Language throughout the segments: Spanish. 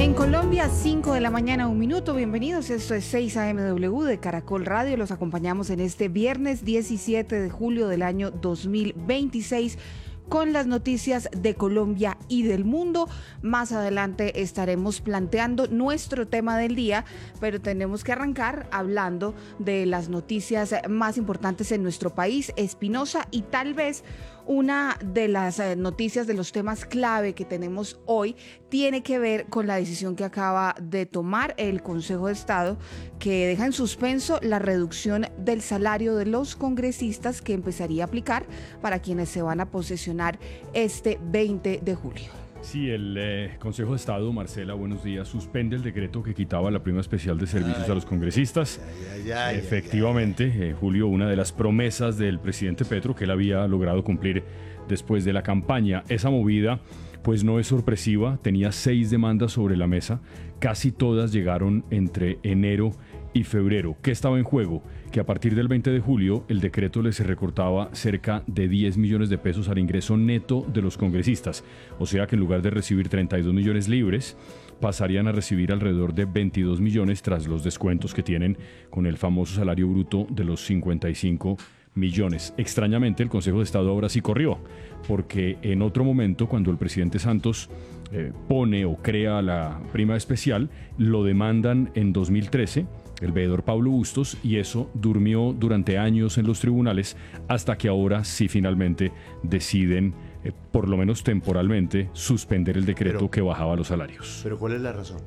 En Colombia, 5 de la mañana, 1 minuto. Bienvenidos. Esto es 6 AMW de Caracol Radio. Los acompañamos en este viernes 17 de julio del año 2026 con las noticias de Colombia y del mundo. Más adelante estaremos planteando nuestro tema del día, pero tenemos que arrancar hablando de las noticias más importantes en nuestro país, Espinosa, y tal vez una de las noticias, de los temas clave que tenemos hoy, tiene que ver con la decisión que acaba de tomar el Consejo de Estado, que deja en suspenso la reducción del salario de los congresistas que empezaría a aplicar para quienes se van a posesionar este 20 de julio. Sí, el Consejo de Estado, Marcela, buenos días, suspende el decreto que quitaba la prima especial de servicios a los congresistas. Efectivamente, Julio, una de las promesas del presidente Petro que él había logrado cumplir después de la campaña. Esa movida, pues no es sorpresiva, tenía 6 demandas sobre la mesa, casi todas llegaron entre enero y febrero. ¿Qué estaba en juego? Que a partir del 20 de julio el decreto les recortaba cerca de 10 millones de pesos al ingreso neto de los congresistas. O sea que en lugar de recibir 32 millones libres, pasarían a recibir alrededor de 22 millones tras los descuentos que tienen con el famoso salario bruto de los 55 millones. Extrañamente, el Consejo de Estado ahora sí corrió, porque en otro momento, cuando el presidente Santos pone o crea la prima especial, lo demandan en 2013, el veedor Pablo Bustos, y eso durmió durante años en los tribunales hasta que ahora sí finalmente deciden, por lo menos temporalmente, suspender el decreto que bajaba los salarios. ¿Pero cuál es la razón?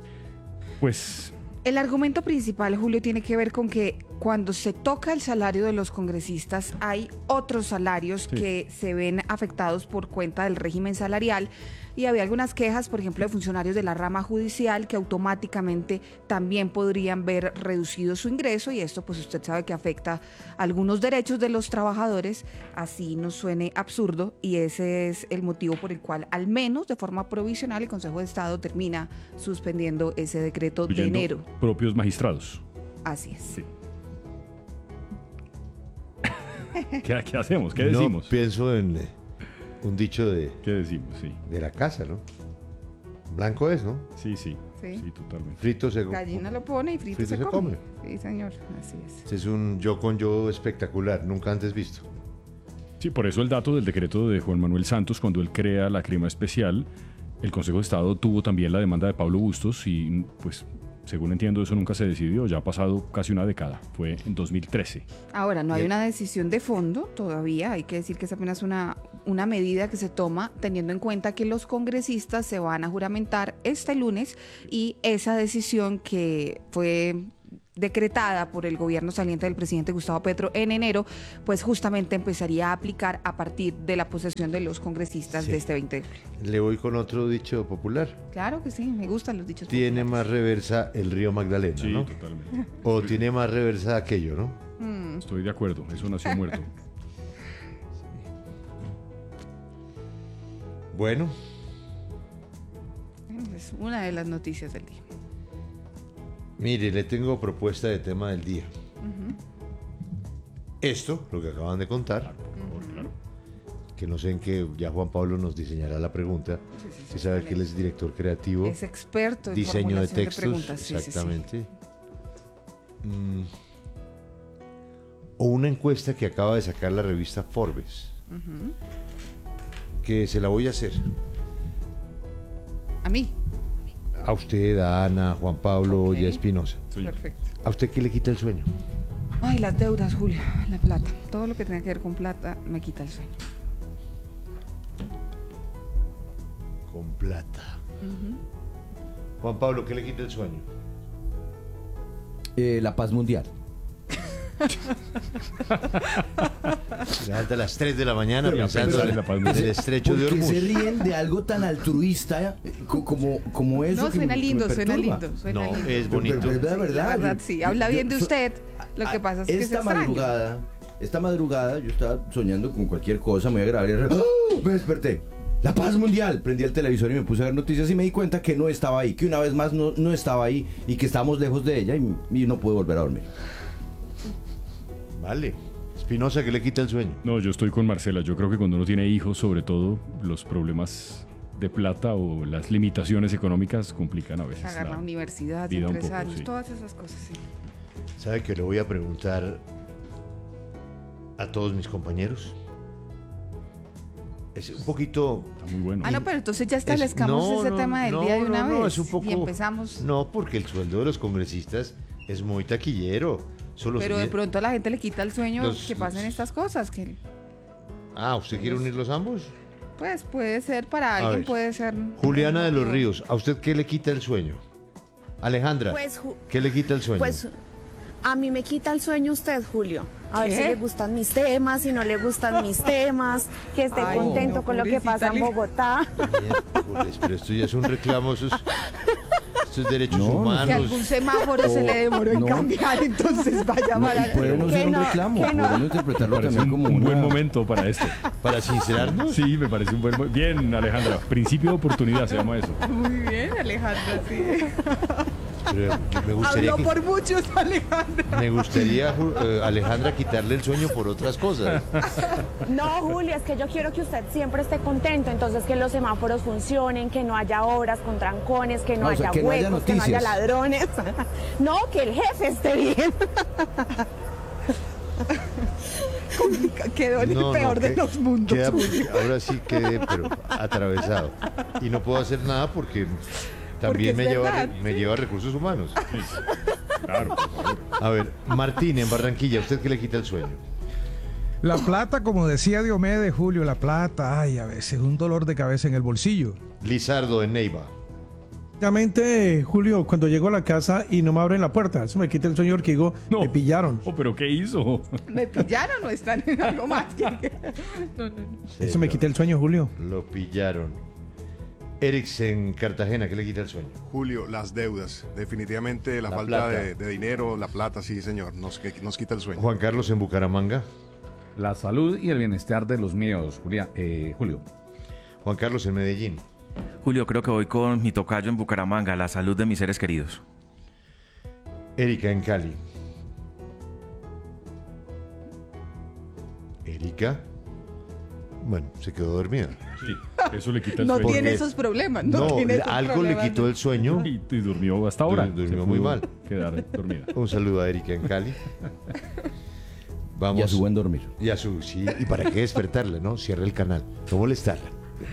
Pues el argumento principal, Julio, tiene que ver con que cuando se toca el salario de los congresistas hay otros salarios que se ven afectados por cuenta del régimen salarial, y había algunas quejas, por ejemplo, de funcionarios de la rama judicial que automáticamente también podrían ver reducido su ingreso, y esto pues usted sabe que afecta algunos derechos de los trabajadores, así nos suene absurdo, y ese es el motivo por el cual, al menos de forma provisional, el Consejo de Estado termina suspendiendo ese decreto de enero. Propios magistrados. Así es. Sí. ¿Qué hacemos? ¿Qué decimos? No, pienso en un dicho de... ¿Qué decimos? Sí. De la casa, ¿no? Blanco es, ¿no? Sí, totalmente. Frito se... Gallina lo pone y frito se come. Sí, señor, así es. Este es un yo con yo espectacular, nunca antes visto. Sí, por eso el dato del decreto de Juan Manuel Santos, cuando él crea la prima especial, el Consejo de Estado tuvo también la demanda de Pablo Bustos y, pues, según entiendo, eso nunca se decidió, ya ha pasado casi una década, fue en 2013. Ahora, no hay una decisión de fondo todavía, hay que decir que es apenas una medida que se toma teniendo en cuenta que los congresistas se van a juramentar este lunes, y esa decisión que fue decretada por el gobierno saliente del presidente Gustavo Petro en enero, pues justamente empezaría a aplicar a partir de la posesión de los congresistas de este 20 de julio. Le voy con otro dicho popular. Claro que sí, me gustan los dichos Tiene populares. más reversa el río Magdalena, Sí, ¿no? totalmente. O tiene más reversa aquello, ¿no? Estoy de acuerdo, eso nació muerto. Bueno, Es una de las noticias del día. mire, le tengo propuesta de tema del día. Esto, lo que acaban de contar, Claro. que no sé en qué, ya Juan Pablo nos diseñará la pregunta. Sí, sabe que él es director creativo, Es experto en diseño de formulación textos, preguntas. Sí, exactamente. O una encuesta que acaba de sacar la revista Forbes, que se la voy a hacer. A mí. A usted, a Ana, a Juan Pablo Ok. y a Espinosa. Sí. Perfecto. ¿A usted qué le quita el sueño? Ay, las deudas, Julio, la plata. Todo lo que tenga que ver con plata me quita el sueño. Con plata. Juan Pablo, ¿qué le quita el sueño? La paz mundial. Se levanta a las 3 de la mañana Sí, pensando apenas en la paz mundial. el estrecho de ¿Por qué se Hormuz. ríen de algo tan altruista como eso? No, que suena me lindo, suena perturba? lindo, suena No, lindo. es bonito. Pero es La verdad. verdad, sí. Habla bien de usted. Lo que pasa es que esta es extraño. esta madrugada yo estaba soñando con cualquier cosa, me voy a grabar y ¡oh! Me desperté. La paz mundial. Prendí el televisor y me puse a ver noticias y me di cuenta que no estaba ahí, que una vez más no estaba ahí y que estábamos lejos de ella y no pude volver a dormir. Vale. Espinosa, ¿qué le quita el sueño? No, yo estoy con Marcela. Yo creo que cuando uno tiene hijos, sobre todo, los problemas de plata o las limitaciones económicas complican a veces. Pagar la universidad vida en un 3 poco, años, sí. todas esas cosas, sí. ¿Sabe que le voy a preguntar a todos mis compañeros? Es un poquito... Está muy bueno. Ah, no, pero entonces ya establezcamos ese tema del día de una vez. No, es un poco... Y empezamos. No, porque el sueldo de los congresistas es muy taquillero. Solo Pero de pronto a la gente le quita el sueño Los- que pasen estas cosas. Que Ah, ¿usted quiere unirlos ambos? pues puede ser para A alguien, ver. puede ser. Juliana de los Ríos, ¿a usted qué le quita el sueño? Alejandra, Pues, ¿qué le quita el sueño? Pues a mí me quita el sueño usted, Julio. A ver ¿Qué? si le gustan mis temas, si no le gustan mis temas, que esté Ay, contento no, con lo que pasa en pobrecita, Bogotá. Miércoles, pero esto ya es un reclamo, esto es derechos No, Que humanos. algún semáforo se le demoró en no. cambiar, entonces va a llamar a Puede no Que ser un no, reclamo, que no. puede no interpretarlo Parece también como un buen una... momento para esto. Para sincerarnos, Sí, me parece un buen Bien, Alejandra. Principio de oportunidad se llama eso. Muy bien, Alejandra, sí. pero me gustaría, Habló por muchos, Alejandra. me gustaría Alejandra, quitarle el sueño por otras cosas. No, Julio, es que yo quiero que usted siempre esté contento, entonces que los semáforos funcionen, que no haya horas con trancones, que no Ah, o sea, haya que no haya huecos, que no haya noticias. ladrones. No, que el jefe esté bien. Quedó en el peor de los mundos. Ahora sí quedé, pero atravesado. Y no puedo hacer nada porque también Porque es verdad, me lleva a recursos humanos. Claro, por favor. A ver, Martín, en Barranquilla, ¿usted qué le quita el sueño? La plata, como decía Diomedes, Julio, la plata, ay, a veces un dolor de cabeza en el bolsillo. Lizardo, en Neiva. Básicamente, Julio, cuando llego a la casa y no me abren la puerta, eso me quita el sueño porque digo, No. me pillaron. Oh, ¿pero qué hizo? ¿Me pillaron o están en algo más? Eso me quita el sueño, Julio. Lo pillaron. Erix, en Cartagena, ¿qué le quita el sueño? Julio, las deudas. Definitivamente la La falta plata. de dinero, la plata, sí, señor, nos quita el sueño. Juan Carlos, en Bucaramanga. La salud y el bienestar de los míos, Julio. Juan Carlos, en Medellín. Julio, creo que voy con mi tocayo en Bucaramanga, la salud de mis seres queridos. Erika, en Cali. Erika. Bueno, se quedó dormida. Sí, eso le quita el No sueño. tiene Porque- esos problemas. No, No, tiene esos algo le problemas, quitó no. el sueño. Y durmió hasta ahora. Durmió Se muy pudo mal. Quedar dormida. Un saludo a Erika en Cali. Vamos. Y a su buen dormir. Sí, y para qué despertarla, ¿no? Cierra el canal. No molestarla.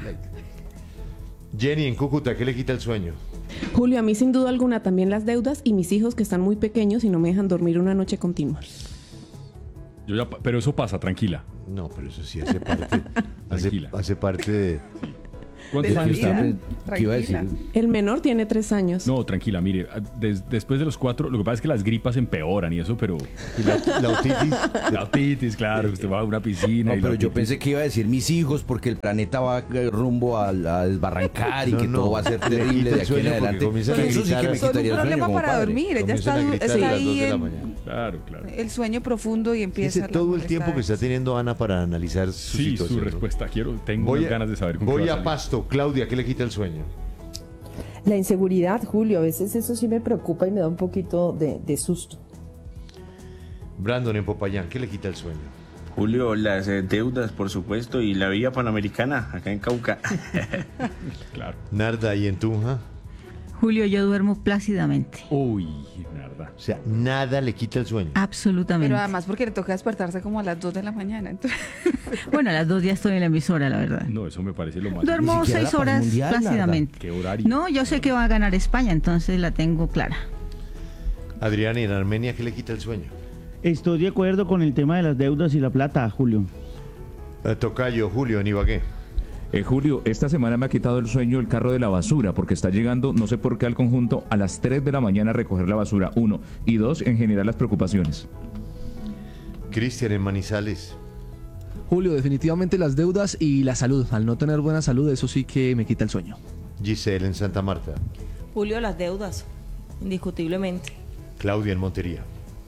Jenny, en Cúcuta, ¿qué le quita el sueño? Julio, a mí sin duda alguna también las deudas y mis hijos que están muy pequeños y no me dejan dormir una noche continua. Pero eso pasa, tranquila. No, pero eso sí hace parte. Tranquila. hace parte de. ¿Cuántos la años vida. tiene? ¿Qué iba a decir? El menor tiene 3 años. No, tranquila, mire, después de los 4, lo que pasa es que las gripas empeoran y eso, pero Y la otitis. la otitis, claro, usted va a una piscina No, y pero la yo otitis- pensé que iba a decir mis hijos porque el planeta va rumbo a desbarrancar y No, que no. todo va a ser Le terrible quita de el aquí en sueño porque adelante. comienzan a Eso sí gritar. que me Son un quitaría el sueño problema como para padre. dormir. Ella Comienzan a gritar a está las 2 ahí de la en mañana. Claro, claro. el sueño profundo y empieza. Dice todo el tiempo que está teniendo Ana para analizar su Sí, situación. su ¿no? respuesta. Tengo Voy unas ganas de saber con qué Voy va a salir. Pasto. Claudia, ¿qué le quita el sueño? La inseguridad, Julio, a veces eso sí me preocupa y me da un poquito de susto. Brandon, en Popayán, ¿qué le quita el sueño? Julio, las deudas, por supuesto, y la vía panamericana, acá en Cauca. Claro. Narda, y en Tunja. Julio, yo duermo plácidamente. Uy, nada. O sea, nada le quita el sueño. Absolutamente. Pero además porque le toca despertarse como a las 2 de la mañana. Entonces, Bueno, a las 2 ya estoy en la emisora, la verdad. No, eso me parece lo más. Duermo Ni siquiera 6 la paz horas mundial, nada. plácidamente. ¿Qué horario? No, yo sé que va a ganar España, entonces la tengo clara. Adrián, y en Armenia, ¿qué le quita el sueño? Estoy de acuerdo con el tema de las deudas y la plata, Julio. Tocayo, Julio, en Ibagué. Julio, esta semana me ha quitado el sueño el carro de la basura porque está llegando, no sé por qué, al conjunto a las 3 de la mañana a recoger la basura, 1. Y 2, en general las preocupaciones. Cristian, en Manizales. Julio, definitivamente las deudas y la salud. Al no tener buena salud, eso sí que me quita el sueño. Giselle, en Santa Marta. Julio, las deudas, indiscutiblemente. Claudia, en Montería.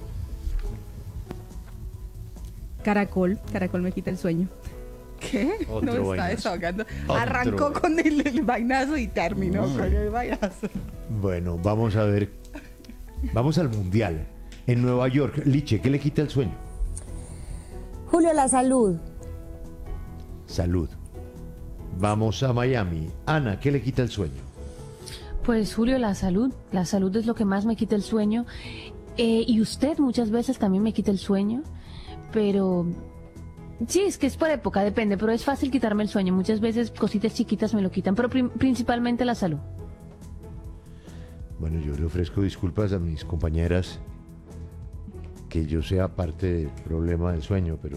Caracol me quita el sueño. ¿qué? Otro No está vainazo. desahogando. Otro Arrancó con el vainazo y terminó con el vainazo. Bueno, vamos a ver. Vamos al Mundial. En Nueva York. Liche, ¿qué le quita el sueño? Julio, la salud. Salud. Vamos a Miami. Ana, ¿qué le quita el sueño? Pues Julio, la salud es lo que más me quita el sueño. Y usted muchas veces también me quita el sueño, pero sí, es que es por época, depende, pero es fácil quitarme el sueño. Muchas veces cositas chiquitas me lo quitan, pero principalmente la salud. Bueno, yo le ofrezco disculpas a mis compañeras que yo sea parte del problema del sueño, pero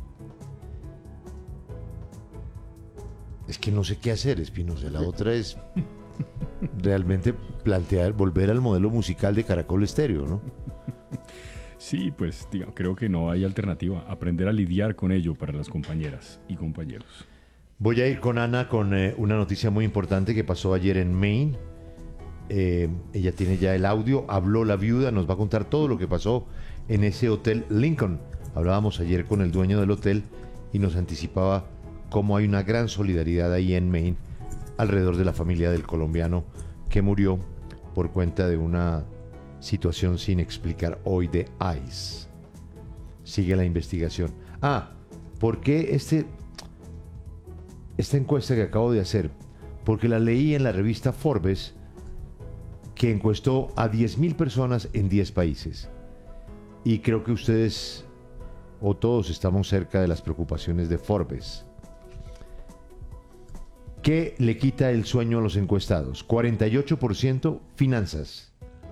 es que no sé qué hacer, Espinosa. La otra es realmente volver al modelo musical de Caracol Estéreo, ¿no? Sí, pues creo que no hay alternativa. Aprender a lidiar con ello para las compañeras y compañeros. Voy a ir con Ana con una noticia muy importante que pasó ayer en Maine. Ella tiene ya el audio, habló la viuda, nos va a contar todo lo que pasó en ese hotel Lincoln. Hablábamos ayer con el dueño del hotel y nos anticipaba cómo hay una gran solidaridad ahí en Maine alrededor de la familia del colombiano que murió por cuenta de una situación sin explicar hoy de ICE. Sigue la investigación. ¿Por qué esta encuesta que acabo de hacer? Porque la leí en la revista Forbes, que encuestó a 10.000 personas en 10 países. Y creo que ustedes o todos estamos cerca de las preocupaciones de Forbes. ¿Qué le quita el sueño a los encuestados? 48% finanzas,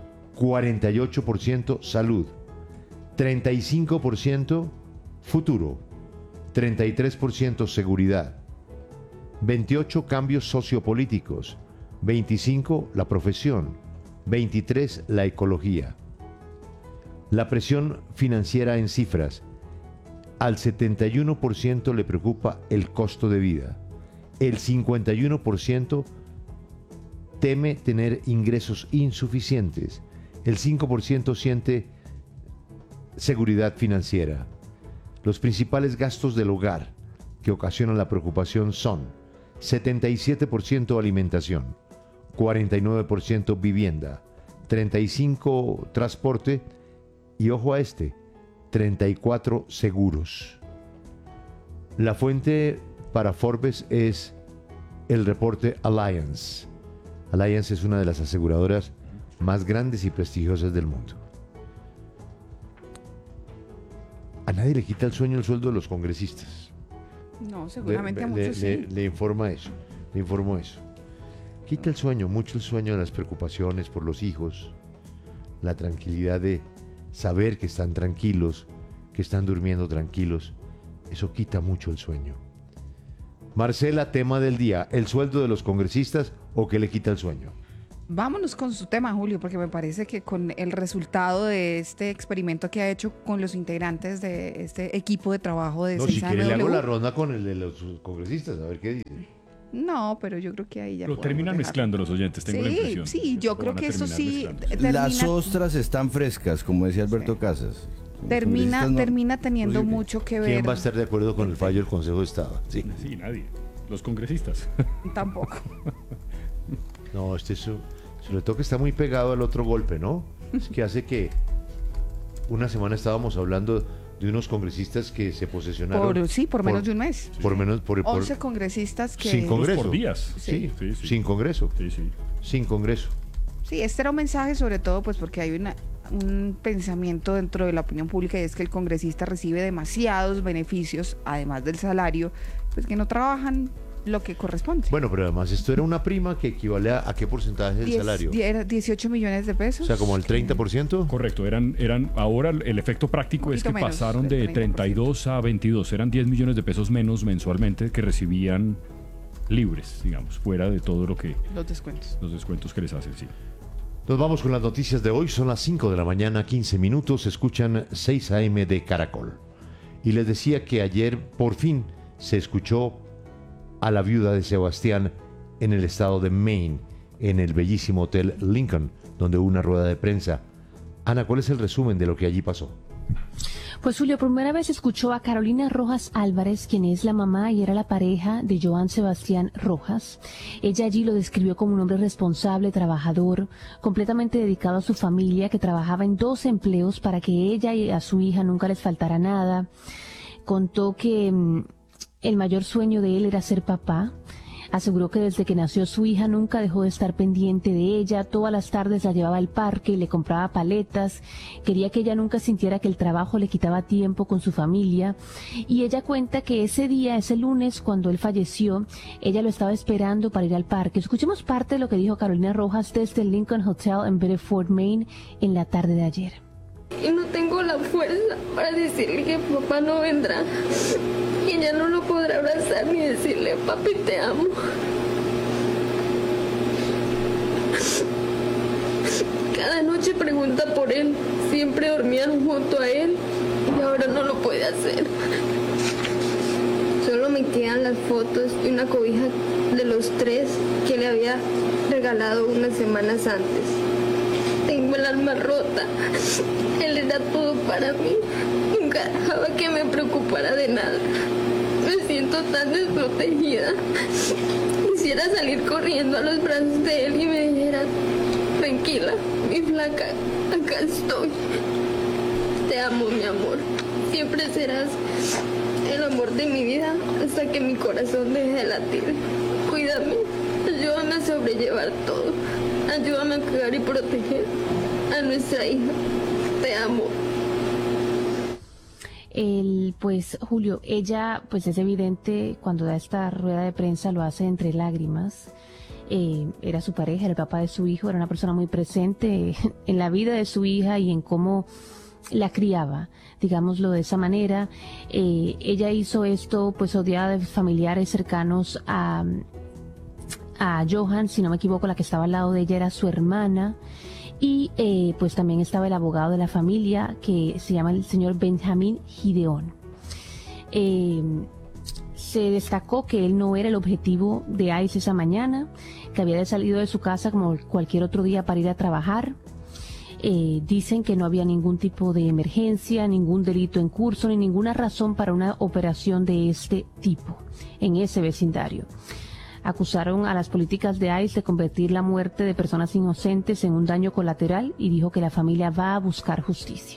48% salud, 35% futuro, 33% seguridad, 28% cambios sociopolíticos, 25% la profesión, 23% la ecología. La presión financiera en cifras. Al 71% le preocupa el costo de vida. El 51% teme tener ingresos insuficientes. El 5% siente seguridad financiera. Los principales gastos del hogar que ocasionan la preocupación son 77% alimentación, 49% vivienda, 35% transporte y, ojo a 34% seguros. La fuente para Forbes es el reporte Allianz. Allianz es una de las aseguradoras más grandes y prestigiosas del mundo. A nadie le quita el sueño el sueldo de los congresistas. No, seguramente a muchos sí. Le informo eso. Quita el sueño, mucho el sueño de las preocupaciones por los hijos, la tranquilidad de saber que están tranquilos, que están durmiendo tranquilos. Eso quita mucho el sueño. Marcela, tema del día, ¿el sueldo de los congresistas o qué le quita el sueño? Vámonos con su tema, Julio, porque me parece que con el resultado de este experimento que ha hecho con los integrantes de este equipo de trabajo de 6 si quiere le hago la ronda con el de los congresistas, a ver qué dicen. No, pero yo creo que ahí ya lo terminan mezclando los oyentes, tengo la impresión. Sí, yo creo que eso sí las ostras están frescas, como decía Alberto Casas. Termina teniendo mucho que ver. ¿Quién va a estar de acuerdo con el fallo del Consejo de Estado? Sí, nadie. Los congresistas. Tampoco. No, sobre todo que está muy pegado al otro golpe, ¿no? Es que hace que una semana estábamos hablando de unos congresistas que se posesionaron. Por menos de un mes. Por menos por 11 congresistas que sin Congreso. Por días. Sí. Sin Congreso. Sin Congreso. Sí, este era un mensaje sobre todo pues porque hay un pensamiento dentro de la opinión pública y es que el congresista recibe demasiados beneficios, además del salario, pues que no trabajan lo que corresponde. Bueno, pero además esto era una prima que equivale a qué porcentaje del salario. Era 18 millones de pesos. O sea, como el 30%. Correcto, eran ahora el efecto práctico es que pasaron de 32 a 22, eran 10 millones de pesos menos mensualmente que recibían libres, digamos, fuera de todo lo que... Los descuentos que les hacen, sí. Nos vamos con las noticias de hoy, son las 5 de la mañana, 15 minutos, escuchan 6 AM de Caracol. Y les decía que ayer por fin se escuchó a la viuda de Sebastián en el estado de Maine, en el bellísimo hotel Lincoln, donde hubo una rueda de prensa. Ana, ¿cuál es el resumen de lo que allí pasó? Pues Julio, por primera vez escuchó a Carolina Rojas Álvarez, quien es la mamá y era la pareja de Joan Sebastián Rojas. Ella allí lo describió como un hombre responsable, trabajador, completamente dedicado a su familia, que trabajaba en 2 empleos para que ella y a su hija nunca les faltara nada. Contó que el mayor sueño de él era ser papá. Aseguró que desde que nació su hija nunca dejó de estar pendiente de ella, todas las tardes la llevaba al parque y le compraba paletas, quería que ella nunca sintiera que el trabajo le quitaba tiempo con su familia, y ella cuenta que ese día, ese lunes, cuando él falleció, ella lo estaba esperando para ir al parque. Escuchemos parte de lo que dijo Carolina Rojas desde el Lincoln Hotel en Bedford, Maine, en la tarde de ayer. Y no tengo la fuerza para decirle que papá no vendrá. Y ella no lo podrá abrazar ni decirle, papi, te amo. Cada noche pregunta por él. Siempre dormían junto a él y ahora no lo puede hacer. Solo me quedan las fotos y una cobija de los 3 que le había regalado unas semanas antes. Tengo el alma rota. Él era todo para mí. Nunca dejaba que me preocupara de nada. Me siento tan desprotegida. Quisiera salir corriendo a los brazos de él y me dijera, tranquila, mi flaca, acá estoy. Te amo, mi amor. Siempre serás el amor de mi vida hasta que mi corazón deje de latir. Cuídame, ayúdame a sobrellevar todo. Ayúdame a cuidar y proteger a nuestra hija. Te amo. Pues Julio, ella, pues es evidente, cuando da esta rueda de prensa lo hace entre lágrimas. Era su pareja, era el papá de su hijo, era una persona muy presente en la vida de su hija y en cómo la criaba, digámoslo de esa manera. Ella hizo esto pues odiada de familiares cercanos a Johan, si no me equivoco, la que estaba al lado de ella era su hermana, y pues también estaba el abogado de la familia, que se llama el señor Benjamín Gideón. Se destacó que él no era el objetivo de ICE esa mañana, que había salido de su casa como cualquier otro día para ir a trabajar. Dicen que no había ningún tipo de emergencia, ningún delito en curso, ni ninguna razón para una operación de este tipo en ese vecindario. Acusaron a las políticas de ICE de convertir la muerte de personas inocentes en un daño colateral y dijo que la familia va a buscar justicia.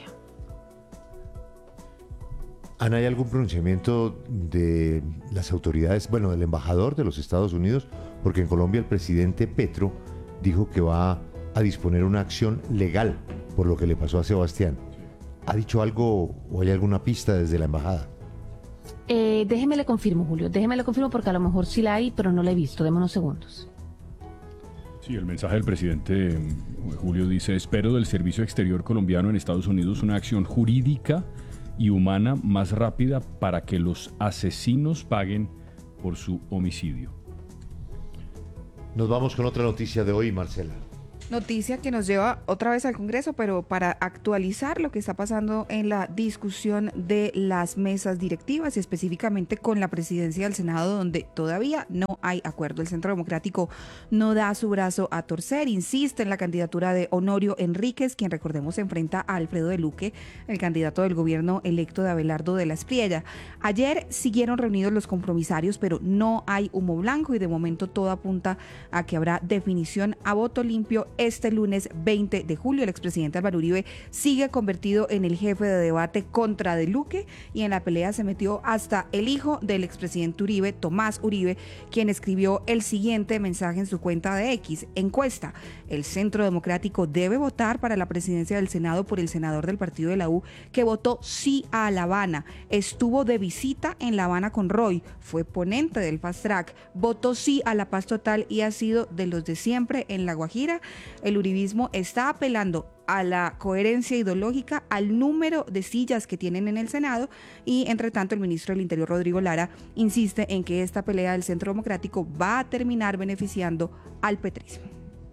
Ana, ¿hay algún pronunciamiento de las autoridades, bueno, del embajador de los Estados Unidos? Porque en Colombia el presidente Petro dijo que va a disponer una acción legal por lo que le pasó a Sebastián. ¿Ha dicho algo o hay alguna pista desde la embajada? Déjeme le confirmo, Julio, déjeme le confirmo porque a lo mejor sí la hay, pero no la he visto. Deme unos segundos. Sí, el mensaje del presidente Julio dice: espero del Servicio Exterior colombiano en Estados Unidos una acción jurídica y humana más rápida para que los asesinos paguen por su homicidio. Nos vamos con otra noticia de hoy, Marcela. Noticia que nos lleva otra vez al Congreso, pero para actualizar lo que está pasando en la discusión de las mesas directivas, específicamente con la presidencia del Senado, donde todavía no hay acuerdo. El Centro Democrático no da su brazo a torcer, insiste en la candidatura de Honorio Enríquez, quien, recordemos, se enfrenta a Alfredo de Luque, el candidato del gobierno electo de Abelardo de la Espriella. Ayer siguieron reunidos los compromisarios, pero no hay humo blanco y de momento todo apunta a que habrá definición a voto limpio este lunes 20 de julio. El expresidente Álvaro Uribe sigue convertido en el jefe de debate contra de Luque y en la pelea se metió hasta el hijo del expresidente Uribe, Tomás Uribe, quien escribió el siguiente mensaje en su cuenta de X. Encuesta: el Centro Democrático debe votar para la presidencia del Senado por el senador del partido de la U que votó sí a La Habana, estuvo de visita en La Habana con Roy, fue ponente del Fast Track, votó sí a la paz total y ha sido de los de siempre en La Guajira. El uribismo está apelando a la coherencia ideológica, al número de sillas que tienen en el Senado y, entre tanto, el ministro del Interior, Rodrigo Lara, insiste en que esta pelea del Centro Democrático va a terminar beneficiando al petrismo.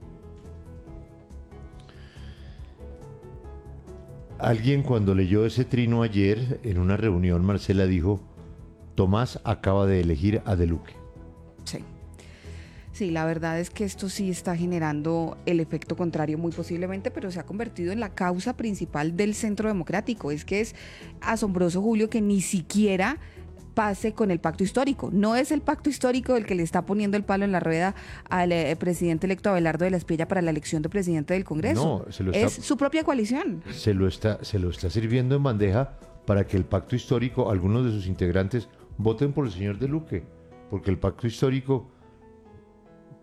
Alguien, cuando leyó ese trino ayer en una reunión, Marcela, dijo: Tomás acaba de elegir a De Luque. Sí. Sí, la verdad es que esto sí está generando el efecto contrario muy posiblemente, pero se ha convertido en la causa principal del Centro Democrático. Es que es asombroso, Julio, que ni siquiera pase con el pacto histórico. No es el pacto histórico el que le está poniendo el palo en la rueda al presidente electo Abelardo de la Espriella para la elección de presidente del Congreso. No, es su propia coalición. Se lo está sirviendo en bandeja para que el pacto histórico, algunos de sus integrantes, voten por el señor De Luque, porque el pacto histórico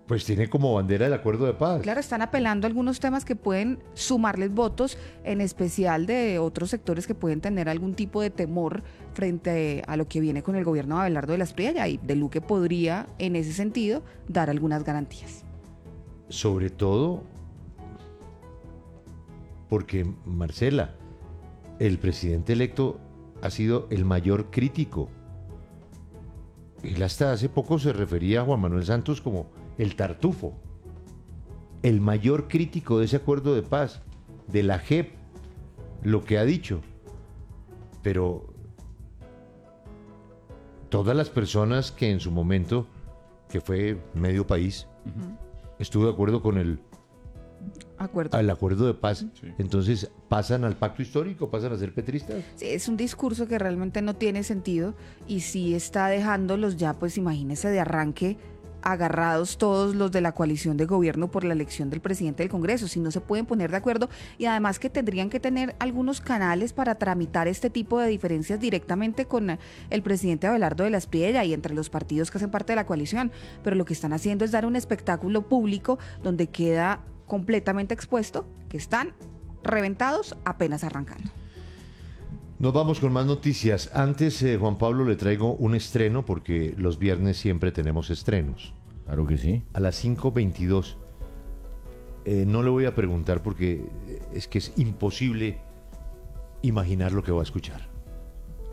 Pues tiene como bandera el acuerdo de paz. Claro, están apelando a algunos temas que pueden sumarles votos, en especial de otros sectores que pueden tener algún tipo de temor frente a lo que viene con el gobierno de Abelardo de la Espriella, y De Luque podría, en ese sentido, dar algunas garantías. Sobre todo porque, Marcela, el presidente electo ha sido el mayor crítico. Él hasta hace poco se refería a Juan Manuel Santos como el tartufo, el mayor crítico de ese acuerdo de paz, de la JEP, lo que ha dicho. Pero todas las personas que en su momento, que fue medio país, estuvo de acuerdo con el acuerdo de paz, entonces pasan al pacto histórico, pasan a ser petristas. Sí, es un discurso que realmente no tiene sentido y sí está dejándolos ya, pues imagínese, de arranque agarrados todos los de la coalición de gobierno por la elección del presidente del Congreso, si no se pueden poner de acuerdo, y además que tendrían que tener algunos canales para tramitar este tipo de diferencias directamente con el presidente Abelardo de la Espriella y entre los partidos que hacen parte de la coalición, pero lo que están haciendo es dar un espectáculo público donde queda completamente expuesto que están reventados apenas arrancando. Nos vamos con más noticias. Antes, Juan Pablo, le traigo un estreno porque los viernes siempre tenemos estrenos. Claro que sí. A las 5:22. No le voy a preguntar porque es que es imposible imaginar lo que va a escuchar.